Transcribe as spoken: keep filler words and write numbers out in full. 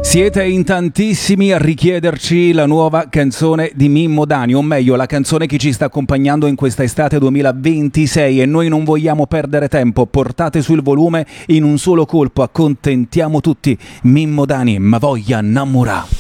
Siete in tantissimi a richiederci la nuova canzone di Mimmo Dani, o meglio la canzone che ci sta accompagnando in questa estate duemilaventisei, e noi non vogliamo perdere tempo. Portate sul volume in un solo colpo, accontentiamo tutti. Mimmo Dani, Ma voglia innamorà.